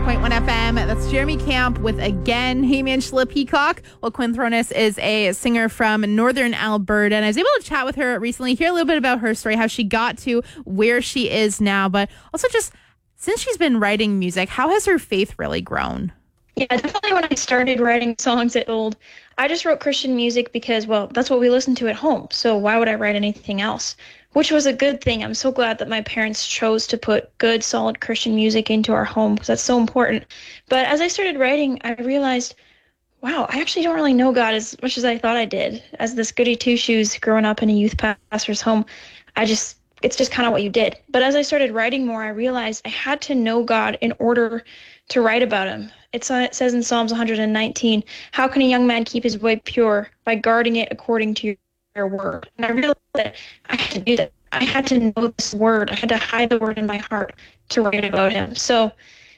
95.1 FM. That's Jeremy Camp with Again. Hey, man, Angela Peacock. Well, Quinn Thronis is a singer from Northern Alberta, and I was able to chat with her recently, hear a little bit about her story, how she got to where she is now, but also just since she's been writing music, how has her faith really grown? Yeah, definitely when I started writing songs at Old, I just wrote Christian music because, well, that's what we listen to at home. So why would I write anything else? Which was a good thing. I'm so glad that my parents chose to put good, solid Christian music into our home because that's so important. But as I started writing, I realized, wow, I actually don't really know God as much as I thought I did. As this goody two-shoes growing up in a youth pastor's home, it's just kind of what you did. But as I started writing more, I realized I had to know God in order to write about him. It says in Psalms 119, how can a young man keep his way pure? By guarding it according to your word. And I realized that I had to do that. I had to know this word. I had to hide the word in my heart to write about him. So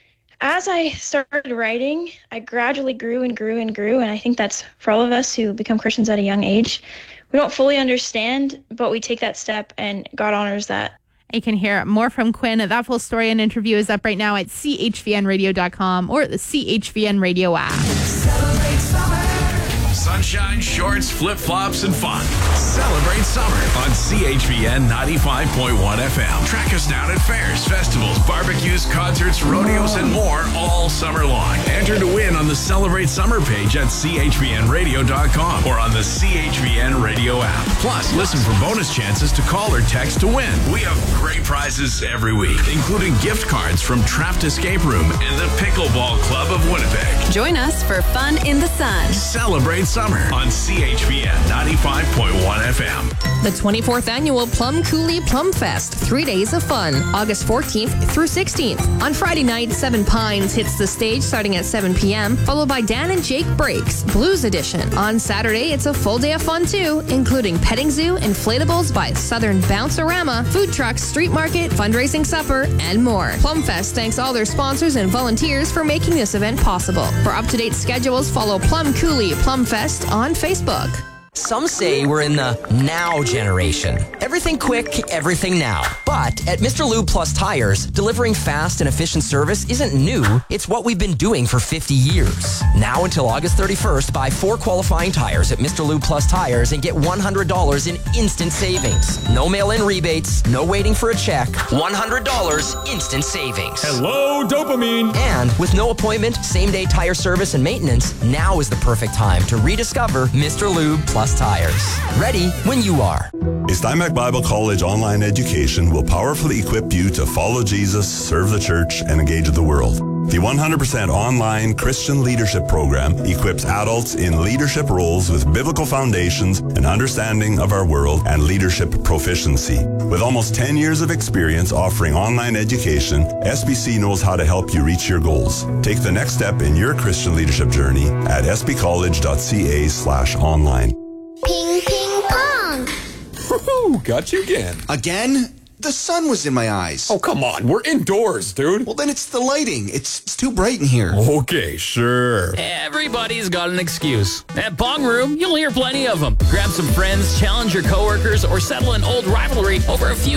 as I started writing, I gradually grew and grew and grew. And I think that's for all of us who become Christians at a young age. We don't fully understand, but we take that step and God honors that. You can hear more from Quinn. That full story and interview is up right now at chvnradio.com or the CHVN Radio app. Celebrate summer. Sunshine, shorts, flip-flops, and fun. Celebrate summer on CHVN 95.1 FM. Track us down at fairs, festivals, barbecues, concerts, rodeos, and more all summer long. Enter to win on the Celebrate Summer page at chvnradio.com or on the CHVN Radio app. Plus, listen for bonus chances to call or text to win. We have great prizes every week, including gift cards from Trapped Escape Room and the Pickleball Club of Winnipeg. Join us for fun in the sun. Celebrate summer on CHVN 95.1 FM. The 24th annual Plum Coulee Plum Fest. 3 days of fun. August 14th through 16th. On Friday night, Seven Pines hits the stage starting at 7 p.m., followed by Dan and Jake Breaks, Blues Edition. On Saturday, it's a full day of fun too, including petting zoo, inflatables by Southern Bounce-orama, food trucks, street market, fundraising supper, and more. Plum Fest thanks all their sponsors and volunteers for making this event possible. For up-to-date schedules, follow Plum Coulee Plum Fest on Facebook. Some say we're in the now generation. Everything quick, everything now. But at Mr. Lube Plus Tires, delivering fast and efficient service isn't new. It's what we've been doing for 50 years. Now until August 31st, buy 4 qualifying tires at Mr. Lube Plus Tires and get $100 in instant savings. No mail-in rebates, no waiting for a check. $100 instant savings. Hello, dopamine. And with no appointment, same-day tire service and maintenance, now is the perfect time to rediscover Mr. Lube Plus Tires. Ready when you are. A Steinbach Bible College online education will powerfully equip you to follow Jesus, serve the church, and engage with the world. The 100% online Christian leadership program equips adults in leadership roles with biblical foundations and understanding of our world and leadership proficiency. With almost 10 years of experience offering online education, SBC knows how to help you reach your goals. Take the next step in your Christian leadership journey at sbcollege.ca/online. Ping, ping, pong. Woohoo, got you again. Again? The sun was in my eyes. Oh, come on. We're indoors, dude. Well, then it's the lighting. It's too bright in here. Okay, sure. Everybody's got an excuse. At Pong Room, you'll hear plenty of them. Grab some friends, challenge your coworkers, or settle an old rivalry over a few